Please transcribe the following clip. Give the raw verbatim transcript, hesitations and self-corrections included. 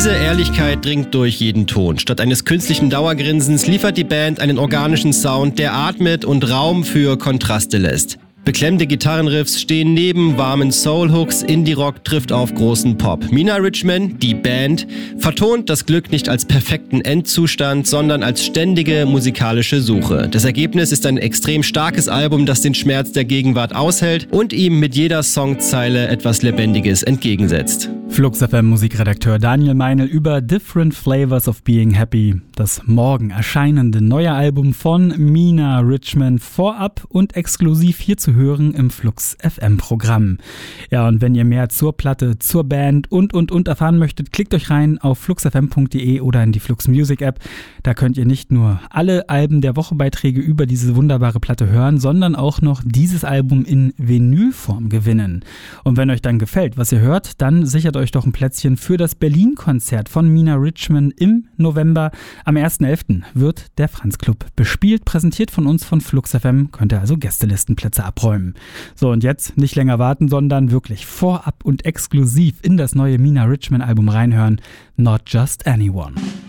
Diese Ehrlichkeit dringt durch jeden Ton. Statt eines künstlichen Dauergrinsens liefert die Band einen organischen Sound, der atmet und Raum für Kontraste lässt. Beklemmende Gitarrenriffs stehen neben warmen Soul-Hooks, Indie-Rock trifft auf großen Pop. Mina Richman, die Band, vertont das Glück nicht als perfekten Endzustand, sondern als ständige musikalische Suche. Das Ergebnis ist ein extrem starkes Album, das den Schmerz der Gegenwart aushält und ihm mit jeder Songzeile etwas Lebendiges entgegensetzt. Flux F M Musikredakteur Daniel Meinl über Different Flavors of Being Happy, das morgen erscheinende neue Album von Mina Richman, vorab und exklusiv hier zu hören im Flux F M Programm. Ja, und wenn ihr mehr zur Platte, zur Band und und und erfahren möchtet, klickt euch rein auf flux f m punkt d e oder in die Flux Music App. Da könnt ihr nicht nur alle Alben der Wochebeiträge über diese wunderbare Platte hören, sondern auch noch dieses Album in Vinylform gewinnen. Und wenn euch dann gefällt, was ihr hört, dann sichert euch doch ein Plätzchen für das Berlin-Konzert von Mina Richman im November. Am ersten elften wird der Franz Club bespielt, präsentiert von uns von Flux F M, könnt ihr also Gästelistenplätze abräumen. So, und jetzt nicht länger warten, sondern wirklich vorab und exklusiv in das neue Mina Richman Album reinhören. Not Just Anyone.